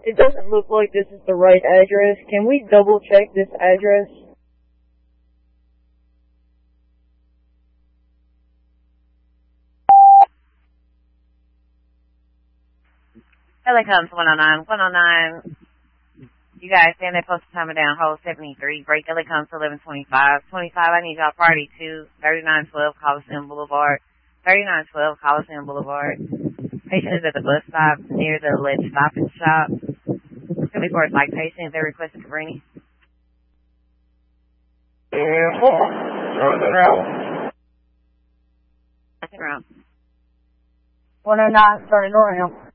It doesn't look like this is the right address. Can we double check this address? LA comes 109. 109. You guys stand there close to timing down. Hold 73. Break LA comes to 1125. 25, I need y'all party to 3912 Coliseum Boulevard. 3912 Coliseum Boulevard. Patient is at the bus stop near the alleged Stop and Shop. It's going to be for a psych patient. They're requesting Cabrini. Yeah, turn around. 109, turning around.